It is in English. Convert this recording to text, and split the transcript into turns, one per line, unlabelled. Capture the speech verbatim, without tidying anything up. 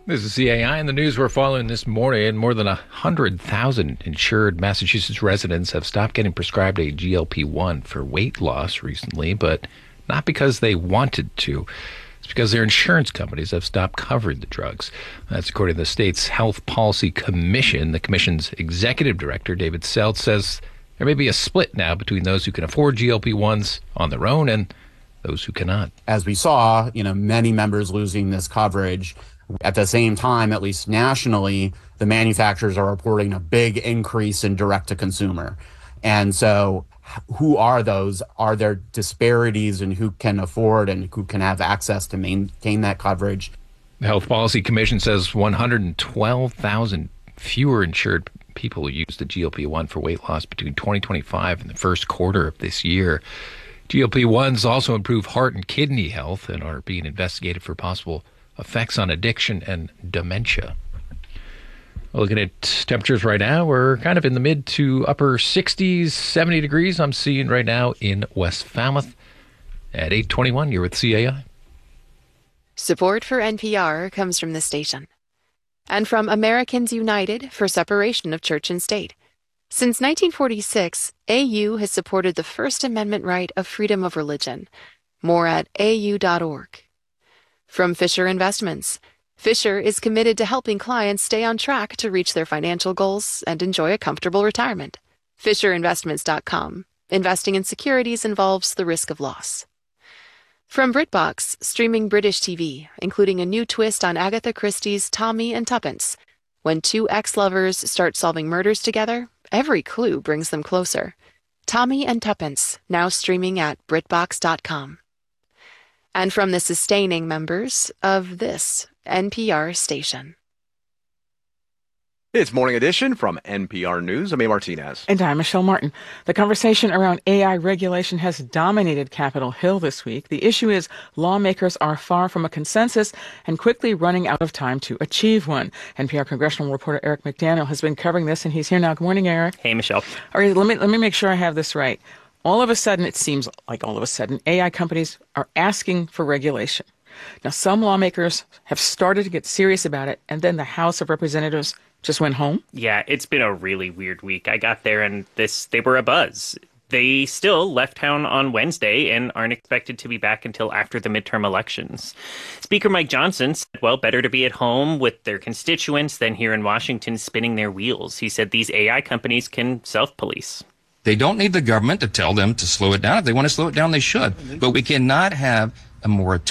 This is C A I, and the news we're following this morning. More than one hundred thousand insured Massachusetts residents have stopped getting prescribed a G L P one for weight loss recently, but not because they wanted to. It's because their insurance companies have stopped covering the drugs. That's according to the state's Health Policy Commission. The commission's executive director, David Selt, says there may be a split now between those who can afford G L P ones on their own and those who cannot.
As we saw, you know, many members losing this coverage. At the same time, at least nationally, the manufacturers are reporting a big increase in direct-to-consumer. And so who are those? Are there disparities in who can afford and who can have access to maintain that coverage?
The Health Policy Commission says one hundred twelve thousand fewer insured people used the G L P one for weight loss between twenty twenty-five and the first quarter of this year. G L P ones also improve heart and kidney health and are being investigated for possible effects on addiction and dementia. Looking at temperatures right now, we're kind of in the mid to upper sixties, seventy degrees. I'm seeing right now in West Falmouth at eight twenty-one. You're with C A I.
Support for N P R comes from the station and from Americans United for Separation of Church and State. Since nineteen forty-six, A U has supported the First Amendment right of freedom of religion. More at A U dot org. From Fisher Investments. Fisher is committed to helping clients stay on track to reach their financial goals and enjoy a comfortable retirement. Fisher Investments dot com. Investing in securities involves the risk of loss. From BritBox, streaming British T V, including a new twist on Agatha Christie's Tommy and Tuppence. When two ex-lovers start solving murders together, every clue brings them closer. Tommy and Tuppence, now streaming at BritBox dot com. And from the sustaining members of this N P R station.
It's Morning Edition from N P R News. I'm A. Martinez.
And I'm Michelle Martin. The conversation around A I regulation has dominated Capitol Hill this week. The issue is lawmakers are far from a consensus and quickly running out of time to achieve one. N P R congressional reporter Eric McDaniel has been covering this, and he's here now. Good morning, Eric.
Hey, Michelle.
All right, let me, let me make sure I have this right. All of a sudden, it seems like all of a sudden, A I companies are asking for regulation. Now, some lawmakers have started to get serious about it, and then the House of Representatives just went home?
Yeah, it's been a really weird week. I got there, and this they were abuzz. They still left town on Wednesday and aren't expected to be back until after the midterm elections. Speaker Mike Johnson said, well, better to be at home with their constituents than here in Washington spinning their wheels. He said these A I companies can self-police.
They don't need the government to tell them to slow it down. If they want to slow it down, they should. But we cannot have a moratorium